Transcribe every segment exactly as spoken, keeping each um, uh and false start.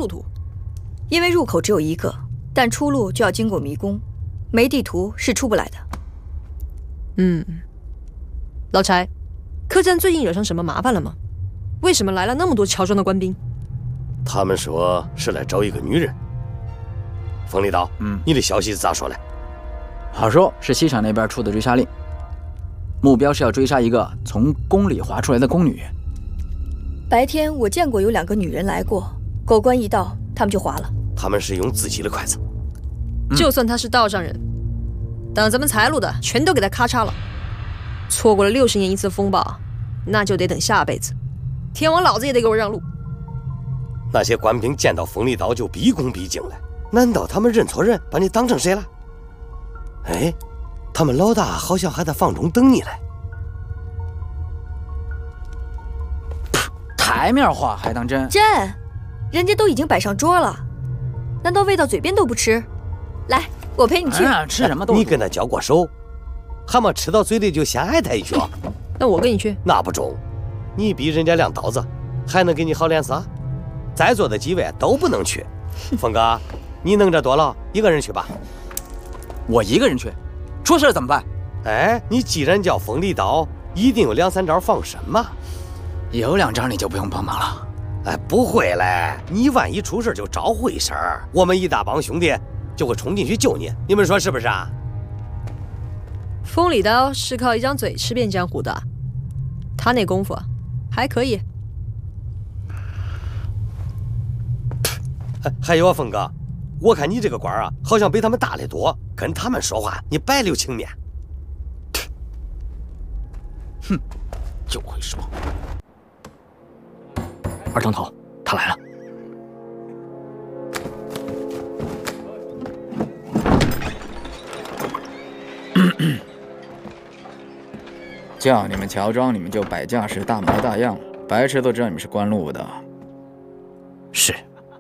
路图。 因为入口只有一个，但出路就要经过迷宫，没地图是出不来的。 嗯，老柴，客栈最近惹上什么麻烦了吗？为什么来了那么多乔装的官兵？ 他们说是来找一个女人。冯立道，嗯，你的消息咋说嘞？ 好说是西厂那边出的追杀令，目标是要追杀一个从宫里滑出来的宫女。 白天我见过有两个女人来过，狗官一到，他们就滑了。 他们是用自己的筷子。 嗯、就算他是道上人，挡咱们财路的全都给他咔嚓了。错过了六十年一次风暴，那就得等下辈子。天王老子也得给我让路。 那些官兵见到冯立道就毕恭毕敬了，难道他们认错人，把你当成谁了？哎，他们老大好像还在房中等你嘞。 台面话还当真？ 真，人家都已经摆上桌了，难道喂到嘴边都不吃？来，我陪你去。 哎、吃什么都。 你跟他交过手，还没吃到嘴里就先挨他一脚。 那我跟你去。 那不中，你比人家两刀子，还能给你好脸色？在座的几位都不能去。峰哥，你能者多劳，一个人去吧。 我一个人去，出事怎么办？ 哎，你既然叫锋利刀，一定有两三招防身嘛。 有两招你就不用帮忙了。 哎，不会嘞，你万一出事就招呼一声，我们一大帮兄弟就会冲进去救你。你们说是不是啊？ 锋利刀是靠一张嘴吃遍江湖的，他那功夫还可以。 还有啊，峰哥，我看你这个官啊，好像比他们大得多，跟他们说话你白留情面。 哼，就会说。二张头，他来了。叫你们乔装，你们就摆架势，大模大样，白痴都知道你们是官路的。 是。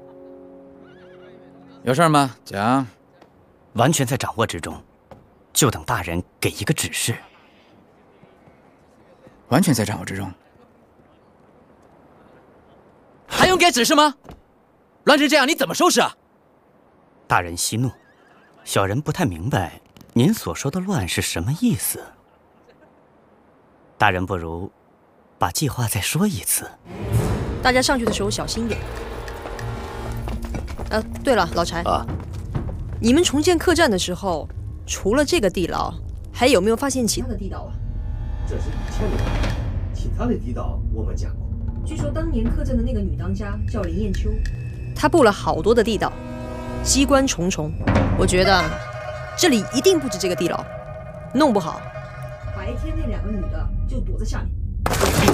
有事吗？讲。 完全在掌握之中，就等大人给一个指示。 完全在掌握之中，还用给指示吗？乱成这样，你怎么收拾啊？ 大人息怒，小人不太明白您所说的乱是什么意思。大人不如把计划再说一次。 大家上去的时候小心点。呃，对了，老柴啊， 你们重建客栈的时候，除了这个地牢，还有没有发现其他的地道啊？ 这是以前的地道，其他的地道我们见过。 据说当年客栈的那个女当家叫林艳秋，她布了好多的地道，机关重重。我觉得这里一定不止这个地牢，弄不好白天那两个女的就躲在下面。